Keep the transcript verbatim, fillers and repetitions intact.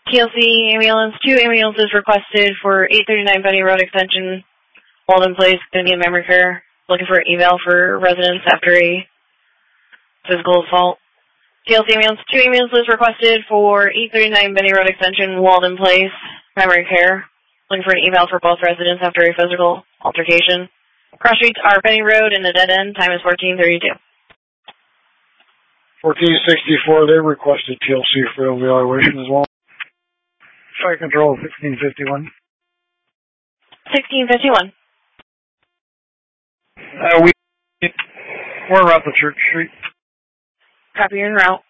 T L C ambulance, two ambulances requested for eight thirty-nine Benny Road Extension, Walden Place, Indian Memory Care. Looking for an eval for residents after a physical assault. T L C ambulance, two ambulances requested for eight thirty-nine Benny Road Extension, Walden Place, Memory Care. Looking for an eval for both residents after a physical altercation. Cross streets are Benny Road and the dead end. Time is fourteen thirty-two. fourteen sixty-four, they requested T L C for evaluation as well. Fire control, sixteen fifty-one. sixteen fifty-one. Uh, we, we're around the Church Street. Copy your route.